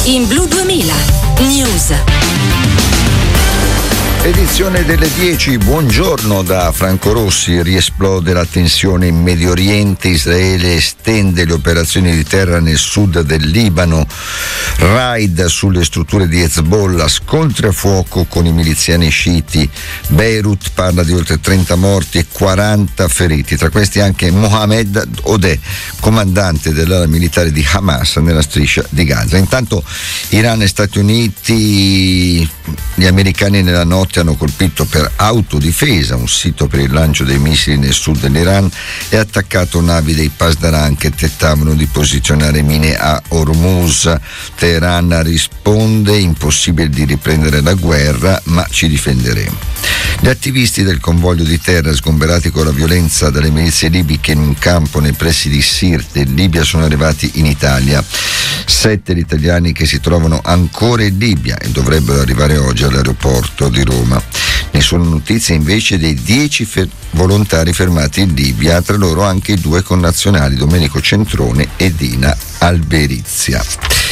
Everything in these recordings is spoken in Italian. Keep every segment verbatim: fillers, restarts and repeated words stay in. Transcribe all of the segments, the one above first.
In Blu duemila News. Edizione delle dieci, buongiorno da Franco Rossi. Riesplode la tensione in Medio Oriente, Israele estende le operazioni di terra nel sud del Libano, raid sulle strutture di Hezbollah, scontri a fuoco con i miliziani sciiti, Beirut parla di oltre trenta morti e quaranta feriti, tra questi anche Mohamed Odeh, comandante dell'ala militare di Hamas nella striscia di Gaza. Intanto Iran e Stati Uniti, gli americani nella notte hanno colpito per autodifesa un sito per il lancio dei missili nel sud dell'Iran e attaccato navi dei Pasdaran che tentavano di posizionare mine a Hormuz. Teheran risponde: impossibile di riprendere la guerra, ma ci difenderemo. Gli attivisti del convoglio di terra sgomberati con la violenza dalle milizie libiche in un campo nei pressi di Sirte in Libia sono arrivati in Italia. Sette gli italiani che si trovano ancora in Libia e dovrebbero arrivare oggi all'aeroporto di Roma. Nessuna notizia invece dei dieci fer- volontari fermati in Libia, tra loro anche i due connazionali Domenico Centrone e Dina Alberizia.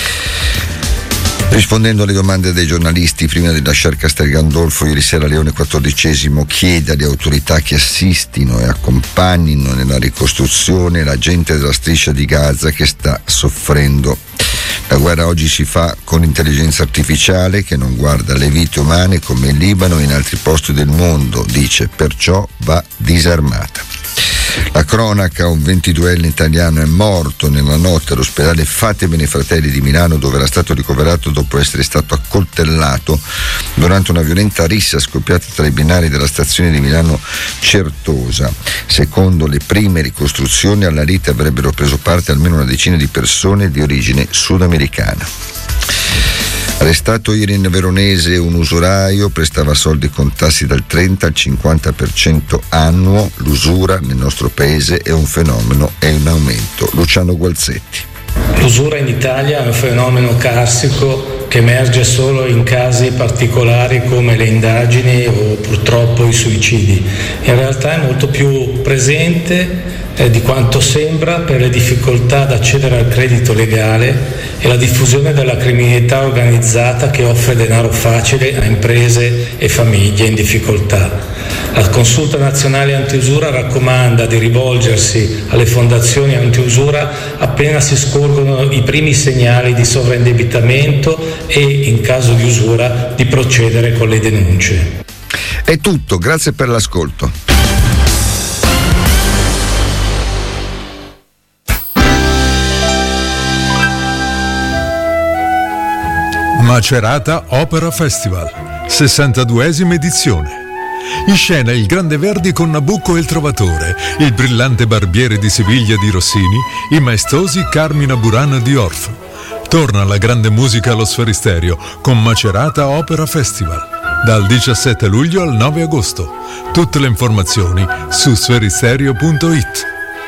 Rispondendo alle domande dei giornalisti prima di lasciare Castel Gandolfo, ieri sera Leone quattordicesimo chiede alle autorità che assistino e accompagnino nella ricostruzione la gente della striscia di Gaza che sta soffrendo. La guerra oggi si fa con intelligenza artificiale che non guarda le vite umane come in Libano e in altri posti del mondo, dice, perciò va disarmata. La cronaca: un ventiduenne italiano è morto nella notte all'ospedale Fatemene Fratelli di Milano, dove era stato ricoverato dopo essere stato accoltellato durante una violenta rissa scoppiata tra i binari della stazione di Milano Certosa. Secondo le prime ricostruzioni, alla lite avrebbero preso parte almeno una decina di persone di origine sudamericana. Arrestato ieri in Veronese un usuraio, prestava soldi con tassi dal trenta al cinquanta per cento annuo. L'usura nel nostro paese è un fenomeno e in aumento. Luciano Gualzetti. L'usura in Italia è un fenomeno carsico che emerge solo in casi particolari come le indagini o purtroppo i suicidi. In realtà è molto più presente eh, di quanto sembra per le difficoltà ad accedere al credito legale e la diffusione della criminalità organizzata che offre denaro facile a imprese e famiglie in difficoltà. La Consulta Nazionale Antiusura raccomanda di rivolgersi alle fondazioni antiusura appena si scorgono i primi segnali di sovraindebitamento e, in caso di usura, di procedere con le denunce. È tutto, grazie per l'ascolto. Macerata Opera Festival, sessantaduesima edizione. In scena il Grande Verdi con Nabucco e il Trovatore, il brillante Barbiere di Siviglia di Rossini, i maestosi Carmina Burana di Orff. Torna la grande musica allo Sferisterio con Macerata Opera Festival, dal diciassette luglio al nove agosto. Tutte le informazioni su sferisterio punto it.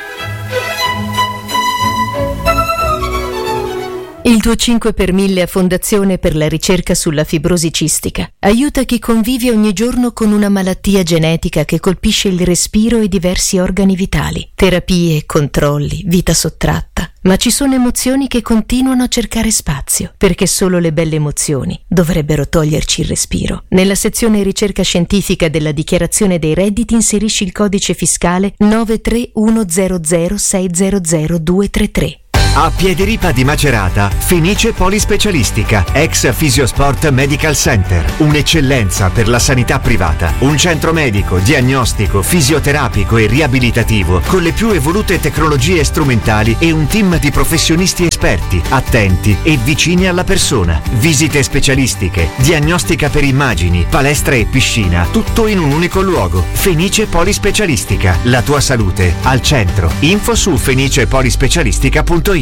Il tuo cinque per mille a Fondazione per la ricerca sulla fibrosi cistica aiuta chi convive ogni giorno con una malattia genetica che colpisce il respiro e diversi organi vitali. Terapie, controlli, vita sottratta. Ma ci sono emozioni che continuano a cercare spazio, perché solo le belle emozioni dovrebbero toglierci il respiro. Nella sezione ricerca scientifica della dichiarazione dei redditi inserisci il codice fiscale nove tre uno zero zero sei zero zero due tre tre. A Piediripa di Macerata, Fenice Polispecialistica, ex Fisiosport Medical Center. Un'eccellenza per la sanità privata. Un centro medico, diagnostico, fisioterapico e riabilitativo con le più evolute tecnologie strumentali e un team di professionisti esperti, attenti e vicini alla persona. Visite specialistiche, diagnostica per immagini, palestra e piscina, tutto in un unico luogo. Fenice Polispecialistica, la tua salute al centro. Info su fenice polispecialistica punto it.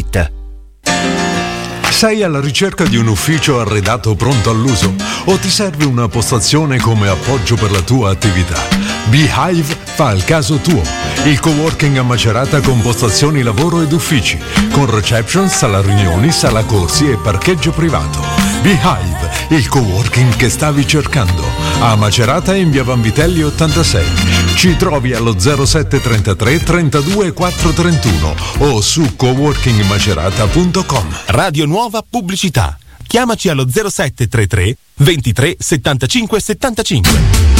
Sei alla ricerca di un ufficio arredato pronto all'uso o ti serve una postazione come appoggio per la tua attività? Beehive fa il caso tuo. Il coworking a Macerata con postazioni lavoro ed uffici, con reception, sala riunioni, sala corsi e parcheggio privato. Beehive, il coworking che stavi cercando. A Macerata in via Vanvitelli ottantasei. Ci trovi allo zero sette trentatré trentadue quattro trentuno o su coworking macerata punto com. Radio Nuova Pubblicità. chiamaci allo zero sette tre tre ventitré settantacinque settantacinque.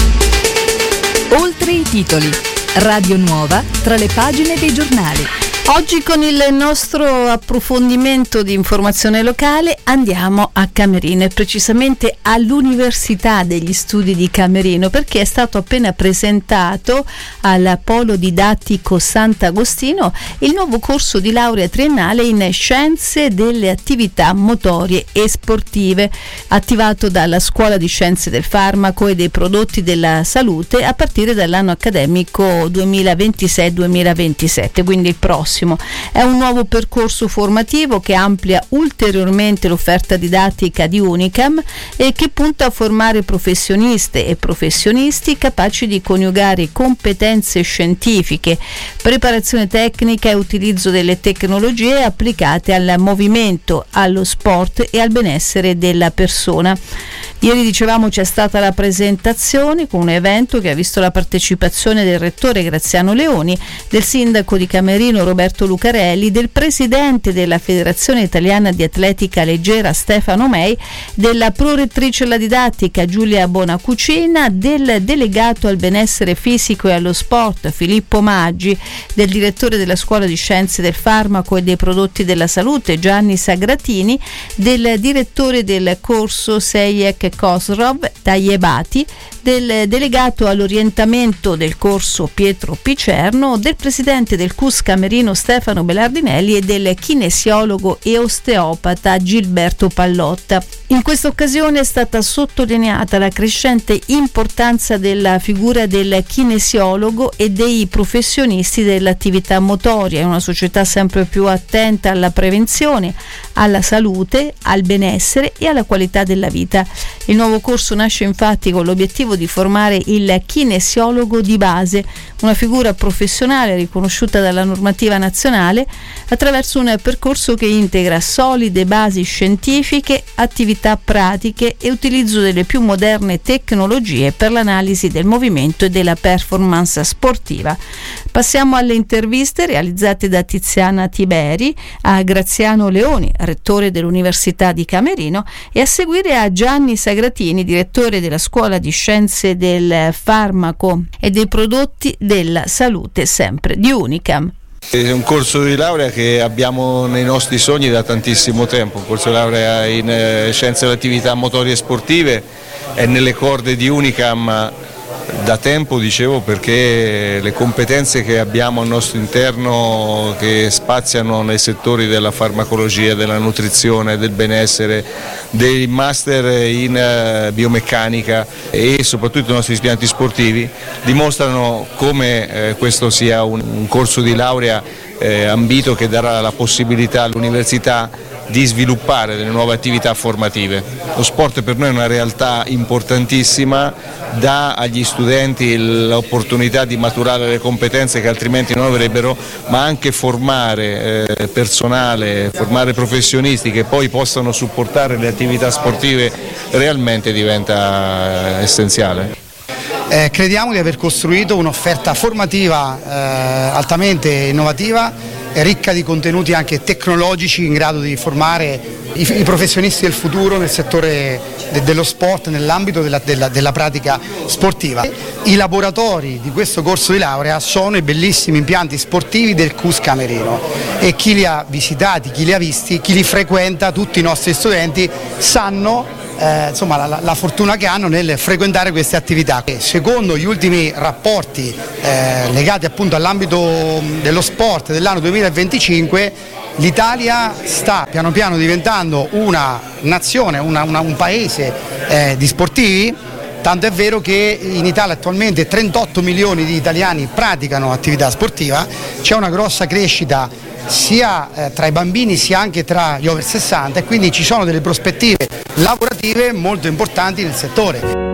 Oltre i titoli. Radio Nuova tra le pagine dei giornali. Oggi con il nostro approfondimento di informazione locale andiamo a Camerino e precisamente all'Università degli Studi di Camerino, perché è stato appena presentato al Polo Didattico Sant'Agostino il nuovo corso di laurea triennale in Scienze delle Attività Motorie e Sportive, attivato dalla Scuola di Scienze del Farmaco e dei Prodotti della Salute a partire dall'anno accademico duemilaventisei duemilaventisette, quindi il prossimo. È un nuovo percorso formativo che amplia ulteriormente l'offerta didattica di Unicam e che punta a formare professioniste e professionisti capaci di coniugare competenze scientifiche, preparazione tecnica e utilizzo delle tecnologie applicate al movimento, allo sport e al benessere della persona. Ieri, dicevamo, c'è stata la presentazione con un evento che ha visto la partecipazione del rettore Graziano Leoni, del sindaco di Camerino Roberto Lucarelli, del presidente della Federazione Italiana di Atletica Leggera Stefano Mei, della prorettrice alla didattica Giulia Bonacucina, del delegato al benessere fisico e allo sport Filippo Maggi, del direttore della Scuola di Scienze del Farmaco e dei Prodotti della Salute Gianni Sagratini, del direttore del corso Sejek Khosrov Tajebati, del delegato all'orientamento del corso Pietro Picerno, del presidente del C U S Camerino Stefano Belardinelli e del kinesiologo e osteopata Gilberto Pallotta. In questa occasione è stata sottolineata la crescente importanza della figura del kinesiologo e dei professionisti dell'attività motoria in una società sempre più attenta alla prevenzione, alla salute, al benessere e alla qualità della vita. Il nuovo corso nasce infatti con l'obiettivo di formare il kinesiologo di base, una figura professionale riconosciuta dalla normativa nazionale attraverso un percorso che integra solide basi scientifiche, attività pratiche e utilizzo delle più moderne tecnologie per l'analisi del movimento e della performance sportiva. Passiamo alle interviste realizzate da Tiziana Tiberi a Graziano Leoni, rettore dell'Università di Camerino, e a seguire a Gianni Sagratini, direttore della Scuola di Scienze del Farmaco e dei Prodotti della Salute, sempre di Unicam. È un corso di laurea che abbiamo nei nostri sogni da tantissimo tempo, un corso di laurea in eh, Scienze delle Attività Motorie e Sportive, è nelle corde di Unicam da tempo, dicevo, perché le competenze che abbiamo al nostro interno, che spaziano nei settori della farmacologia, della nutrizione, del benessere, dei master in biomeccanica e soprattutto i nostri insegnanti sportivi, dimostrano come eh, questo sia un, un corso di laurea eh, ambito che darà la possibilità all'università di sviluppare delle nuove attività formative. Lo sport per noi è una realtà importantissima, dà agli studenti l'opportunità di maturare le competenze che altrimenti non avrebbero, ma anche formare eh, personale, formare professionisti che poi possano supportare le attività sportive realmente diventa eh, essenziale. Eh, crediamo di aver costruito un'offerta formativa eh, altamente innovativa, ricca di contenuti anche tecnologici in grado di formare i, i professionisti del futuro nel settore de, dello sport, nell'ambito della, della, della pratica sportiva. I laboratori di questo corso di laurea sono i bellissimi impianti sportivi del C U S Camerino e chi li ha visitati, chi li ha visti, chi li frequenta, tutti i nostri studenti sanno Eh, insomma, la, la fortuna che hanno nel frequentare queste attività. E secondo gli ultimi rapporti eh, legati appunto all'ambito dello sport dell'anno duemilaventicinque, l'Italia sta piano piano diventando una nazione, una, una, un paese eh, di sportivi, tanto è vero che in Italia attualmente trentotto milioni di italiani praticano attività sportiva, c'è una grossa crescita sia eh, tra i bambini sia anche tra gli over sessanta e quindi ci sono delle prospettive lavorative molto importanti nel settore.